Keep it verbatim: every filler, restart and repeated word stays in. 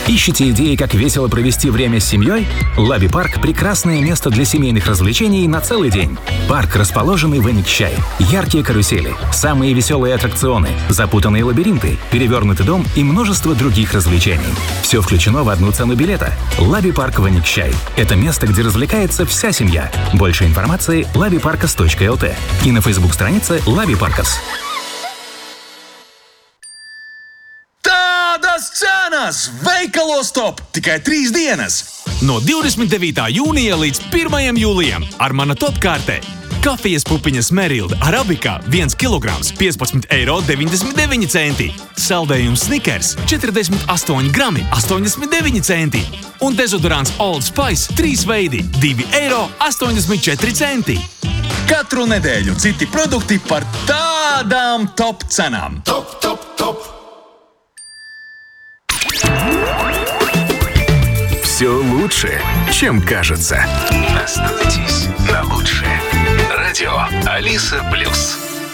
Ищете идеи, как весело провести время с семьей? Лаби Парк – прекрасное место для семейных развлечений на целый день. Парк, расположенный в Эникчай. Яркие карусели, самые веселые аттракционы, запутанные лабиринты, перевернутый дом и множество других развлечений. Все включено в одну цену билета. Лаби Парк в Эникчай. Это место, где развлекается вся семья. Больше информации – лаби паркас точка эл ти и на фейсбук-странице Лаби Паркас. Tādas cenas! Veikalos top! Tikai trīs dienas! No divdesmit devītā jūnija līdz pirmajam jūlijam ar mana top kārtē. Kafijas pupiņas Merilda Arabika viens kilograms piecpadsmit eiro deviņdesmit deviņi centi. Saldējums Snickers četrdesmit astoņi grami astoņdesmit deviņi centi. Un dezodorants Old Spice trīs veidi divi eiro astoņdesmit četri centi. Katru nedēļu citi produkti par tādām top cenām. Top, top, top! Все лучше, чем кажется. Остановитесь на лучшее. Радио Алиса Плюс.